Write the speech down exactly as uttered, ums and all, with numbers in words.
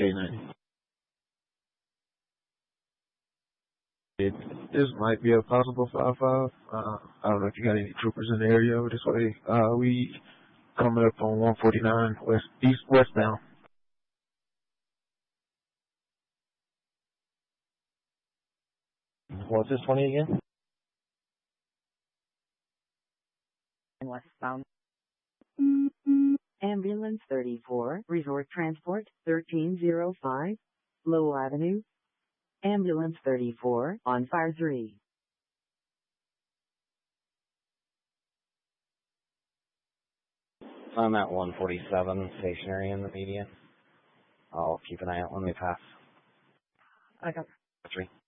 ninety. It, this might be a possible five five. Uh, I don't know if you got any troopers in the area over this way. Uh, we coming up on one forty-nine west east westbound. What's this twenty again? Westbound. Ambulance thirty-four, Resort Transport, thirteen oh five, Lowell Avenue. Ambulance thirty-four, on fire three. I'm at one forty-seven, stationary in the median. I'll keep an eye out when we pass. I got three.